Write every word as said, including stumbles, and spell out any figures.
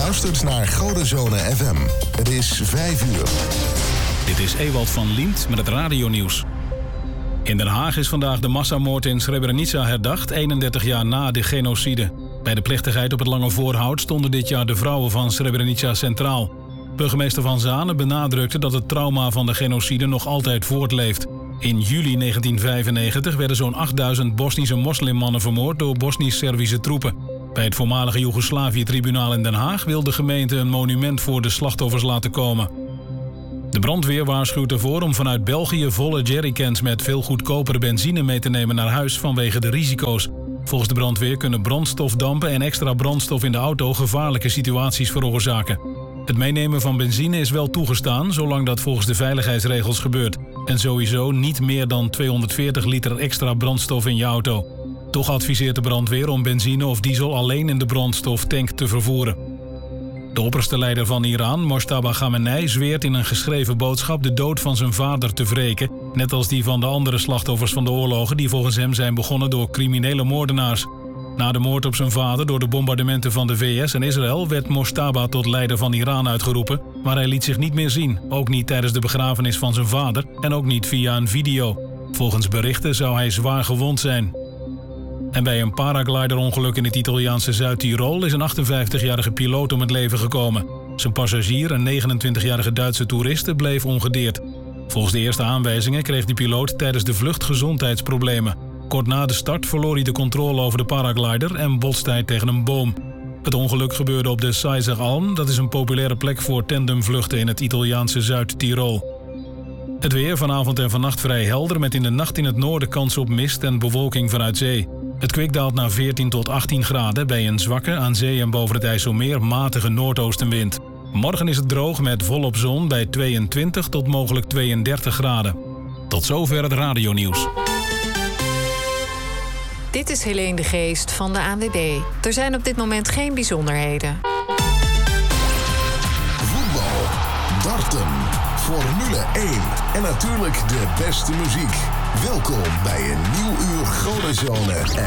luistert naar Godenzone F M. Het is vijf uur. Dit is Ewald van Liemt met het radionieuws. In Den Haag is vandaag de massamoord in Srebrenica herdacht, eenendertig jaar na de genocide. Bij de plechtigheid op het Lange Voorhout stonden dit jaar de vrouwen van Srebrenica centraal. Burgemeester Van Zanen benadrukte dat het trauma van de genocide nog altijd voortleeft. In juli negentien vijfennegentig werden zo'n achtduizend Bosnische moslimmannen vermoord door Bosnisch-Servische troepen. Bij het voormalige Joegoslavië-tribunaal in Den Haag wil de gemeente een monument voor de slachtoffers laten komen. De brandweer waarschuwt ervoor om vanuit België volle jerrycans met veel goedkopere benzine mee te nemen naar huis vanwege de risico's. Volgens de brandweer kunnen brandstofdampen en extra brandstof in de auto gevaarlijke situaties veroorzaken. Het meenemen van benzine is wel toegestaan, zolang dat volgens de veiligheidsregels gebeurt. En sowieso niet meer dan tweehonderdveertig liter extra brandstof in je auto. Toch adviseert de brandweer om benzine of diesel alleen in de brandstoftank te vervoeren. De opperste leider van Iran, Mojtaba Khamenei, zweert in een geschreven boodschap de dood van zijn vader te wreken, net als die van de andere slachtoffers van de oorlogen die volgens hem zijn begonnen door criminele moordenaars. Na de moord op zijn vader door de bombardementen van de V S en Israël werd Mojtaba tot leider van Iran uitgeroepen, maar hij liet zich niet meer zien, ook niet tijdens de begrafenis van zijn vader en ook niet via een video. Volgens berichten zou hij zwaar gewond zijn. En bij een paragliderongeluk in het Italiaanse Zuid-Tirol is een achtenvijftigjarige piloot om het leven gekomen. Zijn passagier, een negenentwintigjarige Duitse toeriste, bleef ongedeerd. Volgens de eerste aanwijzingen kreeg de piloot tijdens de vlucht gezondheidsproblemen. Kort na de start verloor hij de controle over de paraglider en botste hij tegen een boom. Het ongeluk gebeurde op de Seiseralm, dat is een populaire plek voor tandemvluchten in het Italiaanse Zuid-Tirol. Het weer vanavond en vannacht vrij helder met in de nacht in het noorden kans op mist en bewolking vanuit zee. Het kwik daalt naar veertien tot achttien graden bij een zwakke, aan zee en boven het IJsselmeer matige noordoostenwind. Morgen is het droog met volop zon bij tweeëntwintig tot mogelijk tweeëndertig graden. Tot zover het radionieuws. Dit is Helene de Geest van de A N W B. Er zijn op dit moment geen bijzonderheden. Voetbal, darten, Formule één en natuurlijk de beste muziek. Welkom bij een nieuw uur Godenzone